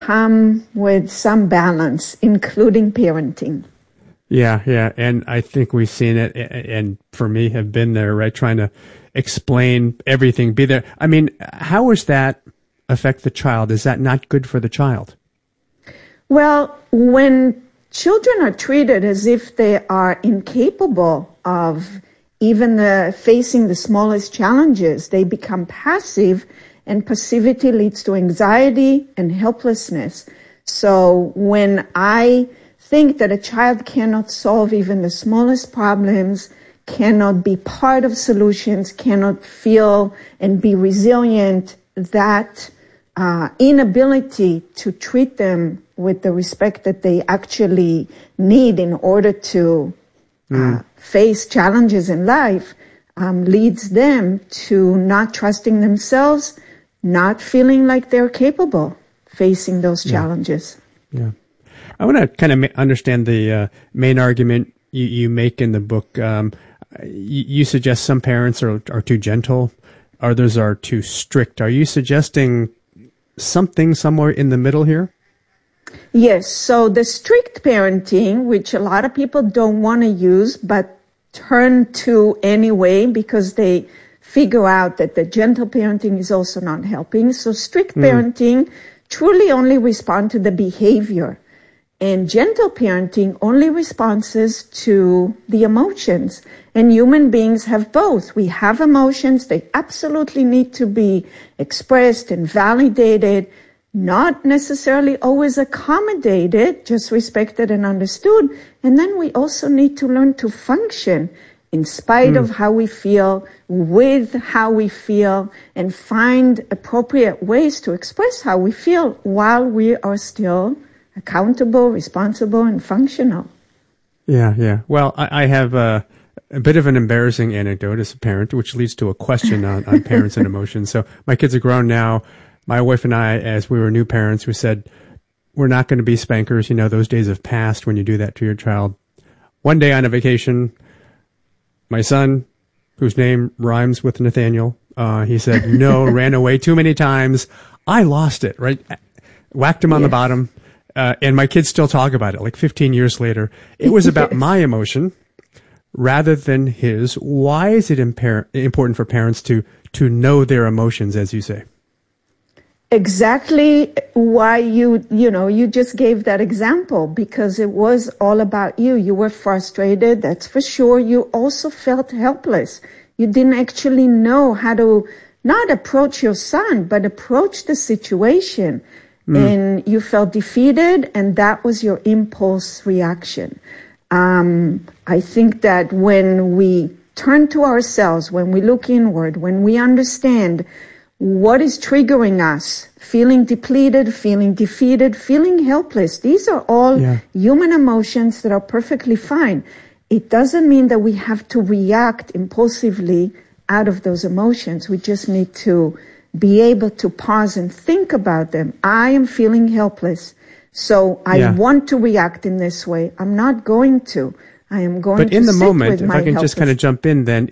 come with some balance, including parenting. Yeah. And I think we've seen it, and for me, have been there, right? Trying to explain everything, be there. I mean, how does that affect the child? Is that not good for the child? Well, when children are treated as if they are incapable of even facing the smallest challenges, they become passive, and passivity leads to anxiety and helplessness. So when I think that a child cannot solve even the smallest problems, cannot be part of solutions, cannot feel and be resilient, that inability to treat them with the respect that they actually need in order to face challenges in life leads them to not trusting themselves, not feeling like they're capable facing those challenges. Yeah. I want to kind of understand the main argument you make in the book. You suggest some parents are too gentle, others are too strict. Are you suggesting something somewhere in the middle here? Yes. So the strict parenting, which a lot of people don't want to use, but turn to anyway because they figure out that the gentle parenting is also not helping. So strict parenting truly only responds to the behavior. And gentle parenting only responds to the emotions. And human beings have both. We have emotions. They absolutely need to be expressed and validated, not necessarily always accommodated, just respected and understood. And then we also need to learn to function in spite of how we feel, with how we feel, and find appropriate ways to express how we feel while we are still accountable, responsible, and functional. Yeah. Well, I have a bit of an embarrassing anecdote as a parent, which leads to a question on parents and emotions. So my kids are grown now. My wife and I, as we were new parents, we said, we're not going to be spankers. You know, those days have passed when you do that to your child. One day on a vacation, my son, whose name rhymes with Nathaniel, he said, no, ran away too many times. I lost it, right? Whacked him on the bottom. And my kids still talk about it, like 15 years later. It was about my emotion rather than his. Why is it important for parents to know their emotions, as you say? Exactly why you just gave that example, because it was all about you. You were frustrated, that's for sure. You also felt helpless. You didn't actually know how to not approach your son, but approach the situation. And you felt defeated, and that was your impulse reaction. I think that when we turn to ourselves, when we look inward, when we understand what is triggering us, feeling depleted, feeling defeated, feeling helpless, these are all human emotions that are perfectly fine. It doesn't mean that we have to react impulsively out of those emotions. We just need to be able to pause and think about them. I am feeling helpless, so I want to react in this way. I'm not going to. I am going to sit with my helplessness. But in the moment, if I can just kind of jump in then,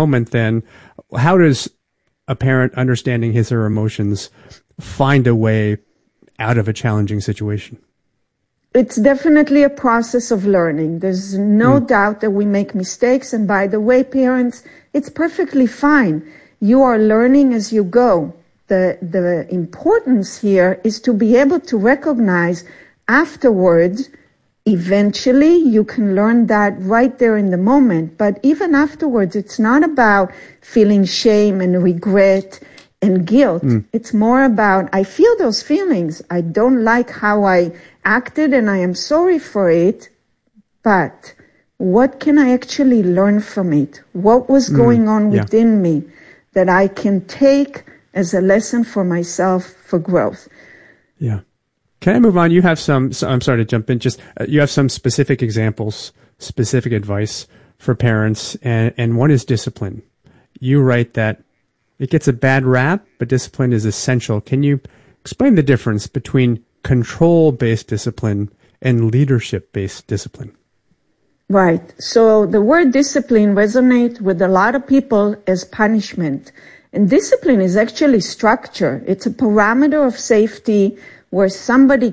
how does a parent understanding his or her emotions find a way out of a challenging situation? It's definitely a process of learning. There's no doubt that we make mistakes. And by the way, parents, it's perfectly fine. You are learning as you go. The importance here is to be able to recognize afterwards. Eventually, you can learn that right there in the moment. But even afterwards, it's not about feeling shame and regret and guilt. It's more about, I feel those feelings. I don't like how I acted and I am sorry for it. But what can I actually learn from it? What was going on within me that I can take as a lesson for myself for growth? Yeah. Can I move on? You have I'm sorry to jump in, you have some specific examples, specific advice for parents, and one is discipline. You write that it gets a bad rap, but discipline is essential. Can you explain the difference between control-based discipline and leadership-based discipline? Right. So the word discipline resonates with a lot of people as punishment. And discipline is actually structure. It's a parameter of safety where somebody